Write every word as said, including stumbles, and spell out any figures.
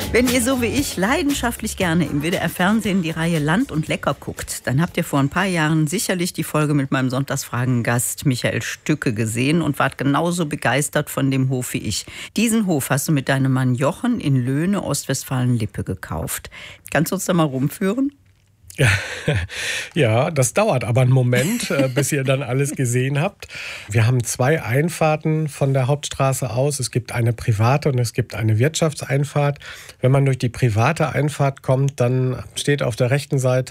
Wenn ihr so wie ich leidenschaftlich gerne im W D R-Fernsehen die Reihe Land und Lecker guckt, dann habt ihr vor ein paar Jahren sicherlich die Folge mit meinem Sonntagsfragen-Gast Michael Stücke gesehen und wart genauso begeistert von dem Hof wie ich. Diesen Hof hast du mit deinem Mann Jochen in Löhne, Ostwestfalen-Lippe gekauft. Kannst du uns da mal rumführen? Ja, das dauert aber einen Moment, bis ihr dann alles gesehen habt. Wir haben zwei Einfahrten von der Hauptstraße aus. Es gibt eine private und es gibt eine Wirtschaftseinfahrt. Wenn man durch die private Einfahrt kommt, dann steht auf der rechten Seite